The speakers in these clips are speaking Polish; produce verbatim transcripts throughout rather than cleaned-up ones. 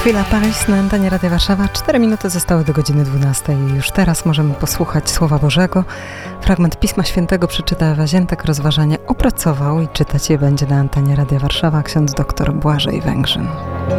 Chwila Paris na antenie Radia Warszawa. Cztery minuty zostały do godziny dwunastej. Już teraz możemy posłuchać Słowa Bożego. Fragment Pisma Świętego przeczyta Ewa Ziętek. Rozważanie opracował i czytać je będzie na antenie Radia Warszawa ksiądz dr Błażej Węgrzyn.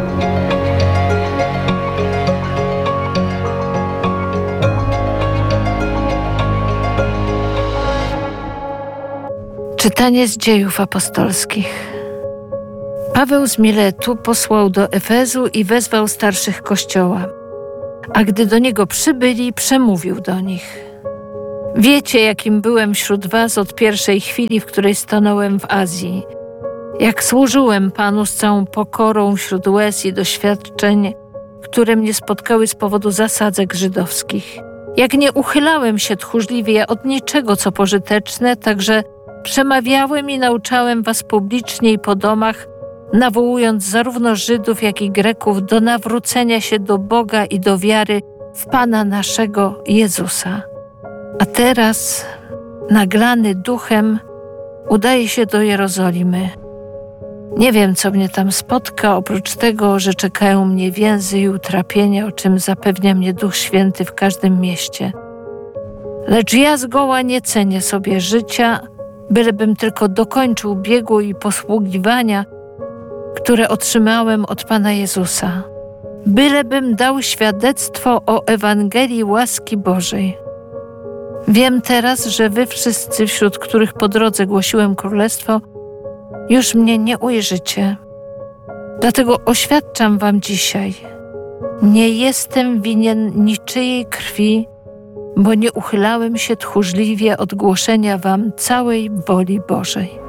Czytanie z Dziejów Apostolskich. Paweł z Miletu posłał do Efezu i wezwał starszych Kościoła. A gdy do niego przybyli, przemówił do nich. Wiecie, jakim byłem wśród was od pierwszej chwili, w której stanąłem w Azji. Jak służyłem Panu z całą pokorą wśród łez i doświadczeń, które mnie spotkały z powodu zasadzek żydowskich. Jak nie uchylałem się tchórzliwie od niczego, co pożyteczne, także przemawiałem i nauczałem was publicznie i po domach, nawołując zarówno Żydów, jak i Greków do nawrócenia się do Boga i do wiary w Pana naszego Jezusa. A teraz, naglany duchem, udaję się do Jerozolimy. Nie wiem, co mnie tam spotka, oprócz tego, że czekają mnie więzy i utrapienia, o czym zapewnia mnie Duch Święty w każdym mieście. Lecz ja zgoła nie cenię sobie życia, bylebym tylko dokończył biegu i posługiwania, które otrzymałem od Pana Jezusa. Bylebym dał świadectwo o Ewangelii łaski Bożej. Wiem teraz, że wy wszyscy, wśród których po drodze głosiłem królestwo, już mnie nie ujrzycie. Dlatego oświadczam wam dzisiaj, nie jestem winien niczyjej krwi, bo nie uchylałem się tchórzliwie od głoszenia wam całej woli Bożej.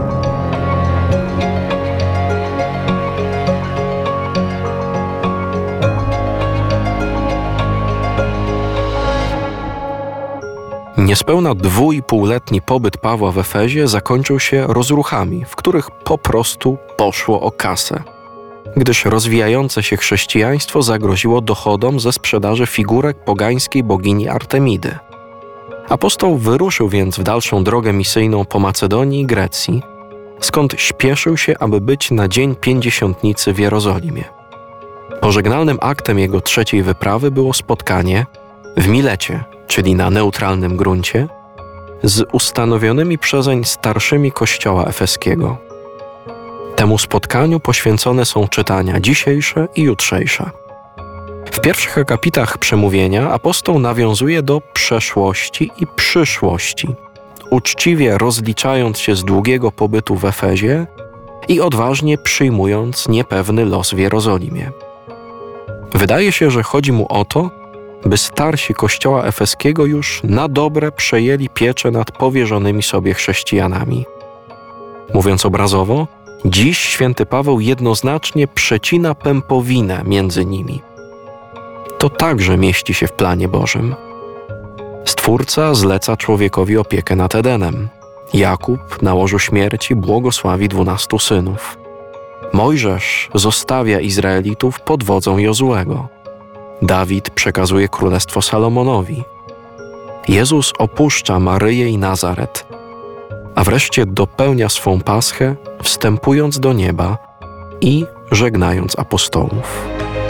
Niespełna dwuipółletni pobyt Pawła w Efezie zakończył się rozruchami, w których po prostu poszło o kasę. Gdyż rozwijające się chrześcijaństwo zagroziło dochodom ze sprzedaży figurek pogańskiej bogini Artemidy. Apostoł wyruszył więc w dalszą drogę misyjną po Macedonii i Grecji, skąd śpieszył się, aby być na Dzień Pięćdziesiątnicy w Jerozolimie. Pożegnalnym aktem jego trzeciej wyprawy było spotkanie w Milecie, czyli na neutralnym gruncie, z ustanowionymi przezeń starszymi Kościoła efeskiego. Temu spotkaniu poświęcone są czytania dzisiejsze i jutrzejsze. W pierwszych akapitach przemówienia apostoł nawiązuje do przeszłości i przyszłości, uczciwie rozliczając się z długiego pobytu w Efezie i odważnie przyjmując niepewny los w Jerozolimie. Wydaje się, że chodzi mu o to, by starsi Kościoła efeskiego już na dobre przejęli pieczę nad powierzonymi sobie chrześcijanami. Mówiąc obrazowo, dziś święty Paweł jednoznacznie przecina pępowinę między nimi. To także mieści się w planie Bożym. Stwórca zleca człowiekowi opiekę nad Edenem. Jakub na łożu śmierci błogosławi dwunastu synów. Mojżesz zostawia Izraelitów pod wodzą Jozuego. Dawid przekazuje królestwo Salomonowi. Jezus opuszcza Maryję i Nazaret, a wreszcie dopełnia swą paschę, wstępując do nieba i żegnając apostołów.